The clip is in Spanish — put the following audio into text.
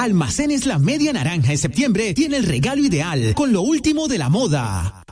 Almacenes La Media Naranja en septiembre tiene el regalo ideal con lo último de la moda.